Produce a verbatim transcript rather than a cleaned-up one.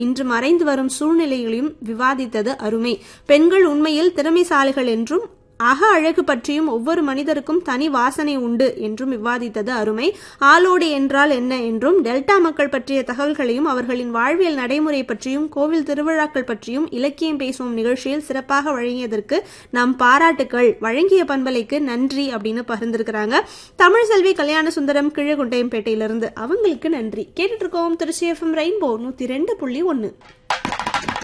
இன்று மறைந்து வரும் சூழ்நிலைகளையும் விவாதித்தது அருமை. பெண்கள் உண்மையில் திறமைசாலிகள் என்றும் அக அழகு பற்றியும் ஒவ்வொரு மனிதருக்கும் தனி வாசனை உண்டு என்றும் விவாதித்தது அருமை. ஆலோடி என்றால் என்ன என்றும் டெல்டா மக்கள் பற்றிய தகவல்களையும் அவர்களின் வாழ்வியல் நடைமுறை பற்றியும் கோவில் திருவிழாக்கள் பற்றியும் இலக்கியம் பேசும் நிகழ்ச்சியில் சிறப்பாக வழங்கியதற்கு நம் பாராட்டுக்கள். வழங்கிய பண்பலைக்கு நன்றி அப்படின்னு பகிர்ந்திருக்கிறாங்க தமிழ் செல்வி கல்யாண சுந்தரம் கிழகுண்டையம்பேட்டையிலிருந்து. அவங்களுக்கு நன்றி. கேட்டுட்டு இருக்கோம் திருச்சி எஃப்எம் ரெயின்போ நூத்தி ரெண்டு புள்ளி ஒன்னு.